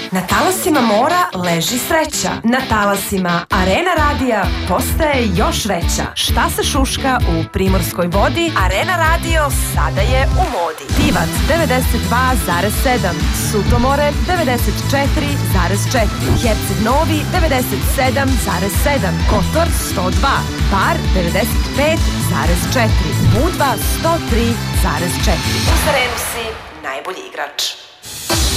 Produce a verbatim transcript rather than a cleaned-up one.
Na talasima mora leži sreća. Na talasima Arena radija postaje još veća. Šta se šuška u Primorskoj vodi? Arena radio sada je u modi. Divac devedeset dva zarez sedam, Sutomore devedeset četiri zarez četiri, Herceg Novi devedeset sedam zarez sedam, Kotor sto dva, Bar devedeset pet zarez četiri, Budva sto tri zarez četiri. U Sarenu si najbolji igrač.